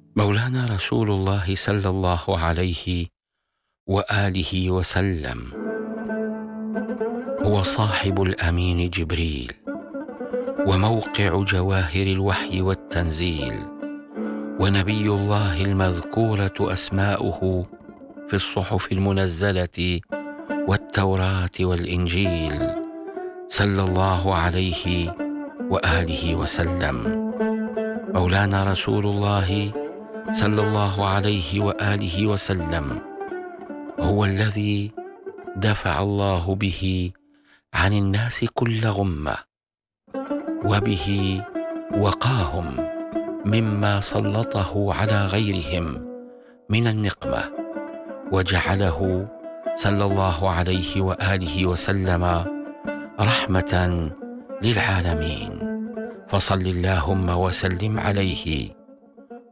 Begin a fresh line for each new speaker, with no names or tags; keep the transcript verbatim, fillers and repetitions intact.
مولانا رسول الله صلى الله عليه وآله وسلم هو صاحب الأمين جبريل، وموقع جواهر الوحي والتنزيل، ونبي الله المذكورة أسماؤه في الصحف المنزلة والتوراة والإنجيل، صلى الله عليه وآله وسلم. مولانا رسول الله صلى الله عليه وآله وسلم هو الذي دفع الله به عن الناس كل غمة، وبه وقاهم مما سلطه على غيرهم من النقمة، وجعله صلى الله عليه وآله وسلم رحمة للعالمين. فصل اللهم وسلم عليه